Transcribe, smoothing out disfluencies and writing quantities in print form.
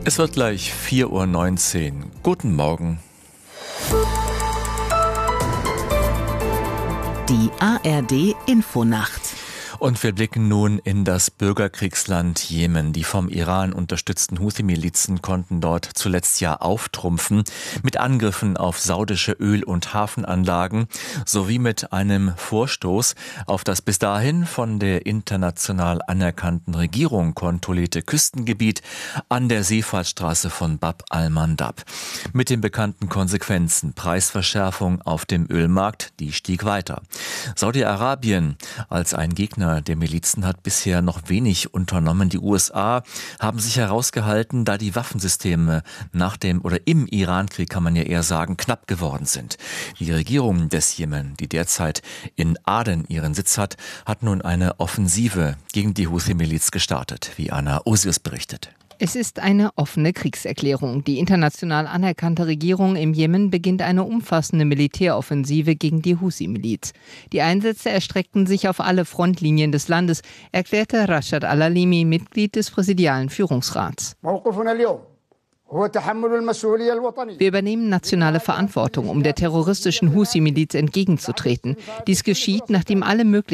Es wird gleich 4:19 Uhr. Guten Morgen. Die ARD-Infonacht. Und wir blicken nun in das Bürgerkriegsland Jemen. Die vom Iran unterstützten Houthi-Milizen konnten dort zuletzt ja auftrumpfen mit Angriffen auf saudische Öl- und Hafenanlagen sowie mit einem Vorstoß auf das bis dahin von der international anerkannten Regierung kontrollierte Küstengebiet an der Seefahrtsstraße von Bab al-Mandab. Mit den bekannten Konsequenzen: Preisverschärfung auf dem Ölmarkt, die stieg weiter. Saudi-Arabien als ein Gegner der Milizen hat bisher noch wenig unternommen. Die USA haben sich herausgehalten, da die Waffensysteme im Irankrieg, kann man ja eher sagen, knapp geworden sind. Die Regierung des Jemen, die derzeit in Aden ihren Sitz hat, hat nun eine Offensive gegen die Houthi-Miliz gestartet, wie Anna Osius berichtet. Es ist eine offene Kriegserklärung. Die international anerkannte Regierung im Jemen beginnt eine umfassende Militäroffensive gegen die Houthi-Miliz. Die Einsätze erstreckten sich auf alle Frontlinien des Landes, erklärte Rashad al-Alimi, Mitglied des präsidialen Führungsrats. Wir übernehmen nationale Verantwortung, um der terroristischen Houthi-Miliz entgegenzutreten. Dies geschieht, nachdem alle möglichen